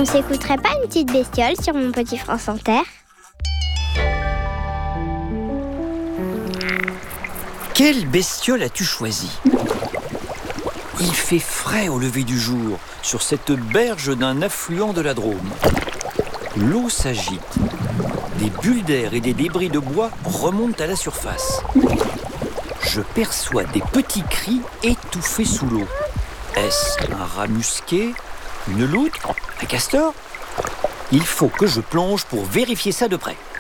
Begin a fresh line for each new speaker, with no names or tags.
On s'écouterait pas une petite bestiole sur mon petit France Inter?
Quelle bestiole as-tu choisi? Il fait frais au lever du jour, sur cette berge d'un affluent de la Drôme. L'eau s'agite. Des bulles d'air et des débris de bois remontent à la surface. Je perçois des petits cris étouffés sous l'eau. Est-ce un rat musqué? Une loutre? Un castor? Il faut que je plonge pour vérifier ça de près.